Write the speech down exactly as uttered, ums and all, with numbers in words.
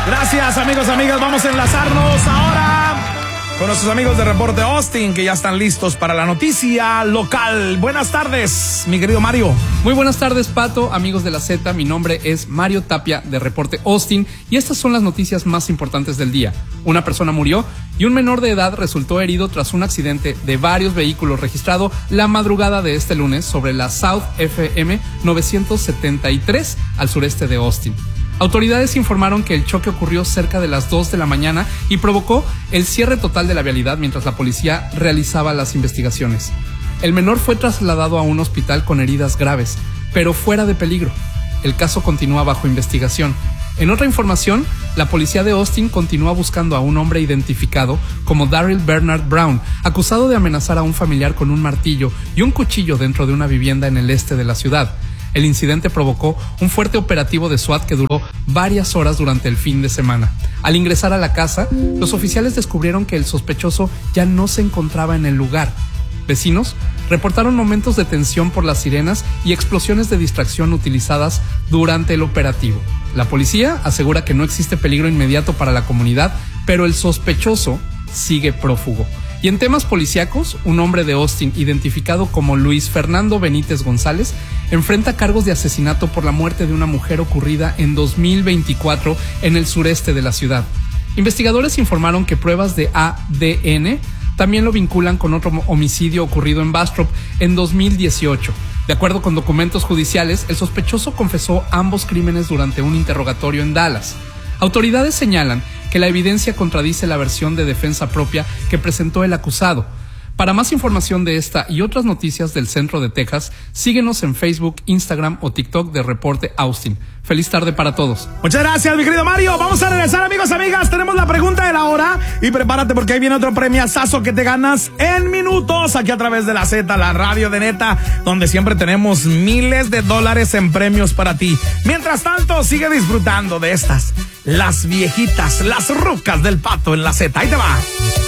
Gracias, amigos, amigas. Vamos a enlazarnos ahora con nuestros amigos de Reporte Austin, que ya están listos para la noticia local. Buenas tardes, mi querido Mario. Muy buenas tardes, Pato, amigos de la Z. Mi nombre es Mario Tapia de Reporte Austin y estas son las noticias más importantes del día. Una persona murió y un menor de edad resultó herido tras un accidente de varios vehículos registrado la madrugada de este lunes sobre la South F M novecientos setenta y tres al sureste de Austin. Autoridades informaron que el choque ocurrió cerca de las dos de la mañana y provocó el cierre total de la vialidad mientras la policía realizaba las investigaciones. El menor fue trasladado a un hospital con heridas graves, pero fuera de peligro. El caso continúa bajo investigación. En otra información, la policía de Austin continúa buscando a un hombre identificado como Darryl Bernard Brown, acusado de amenazar a un familiar con un martillo y un cuchillo dentro de una vivienda en el este de la ciudad. El incidente provocó un fuerte operativo de SWAT que duró varias horas durante el fin de semana. Al ingresar a la casa, los oficiales descubrieron que el sospechoso ya no se encontraba en el lugar. Vecinos reportaron momentos de tensión por las sirenas y explosiones de distracción utilizadas durante el operativo. La policía asegura que no existe peligro inmediato para la comunidad, pero el sospechoso sigue prófugo. Y en temas policíacos, un hombre de Austin identificado como Luis Fernando Benítez González enfrenta cargos de asesinato por la muerte de una mujer ocurrida en dos mil veinticuatro en el sureste de la ciudad. Investigadores informaron que pruebas de A D N también lo vinculan con otro homicidio ocurrido en Bastrop en dos mil dieciocho. De acuerdo con documentos judiciales, el sospechoso confesó ambos crímenes durante un interrogatorio en Dallas. Autoridades señalan que la evidencia contradice la versión de defensa propia que presentó el acusado. Para más información de esta y otras noticias del centro de Texas, síguenos en Facebook, Instagram o TikTok de Reporte Austin. Feliz tarde para todos. Muchas gracias, mi querido Mario. Vamos a regresar, amigos, amigas. Tenemos la pregunta de la hora y prepárate porque ahí viene otro premiazazo que te ganas en minutos aquí a través de la Z, la radio de neta, donde siempre tenemos miles de dólares en premios para ti. Mientras tanto, sigue disfrutando de estas, las viejitas, las rucas del Pato en la Z. Ahí te va.